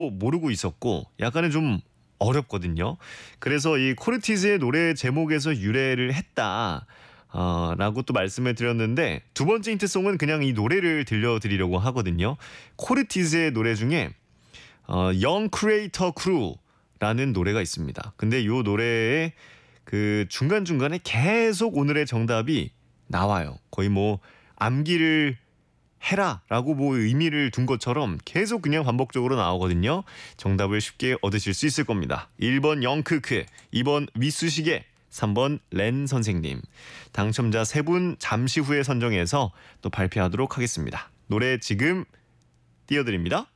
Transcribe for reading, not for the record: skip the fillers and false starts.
모르고 있었고 약간은 좀 어렵거든요. 그래서 이 코르티즈의 노래 제목에서 유래를 했다. 라고 또 말씀을 드렸는데 두 번째 힌트송은 그냥 이 노래를 들려드리려고 하거든요. 코르티즈의 노래 중에 Young Creator Crew라는 노래가 있습니다. 근데 이 노래의 그 중간중간에 계속 오늘의 정답이 나와요. 거의 뭐 암기를 해라라고 뭐 의미를 둔 것처럼 계속 그냥 반복적으로 나오거든요. 정답을 쉽게 얻으실 수 있을 겁니다. 1번 영크크, 2번 위수시개, 3번 렌 선생님. 당첨자 3분 잠시 후에 선정해서 또 발표하도록 하겠습니다. 노래 지금 띄워드립니다.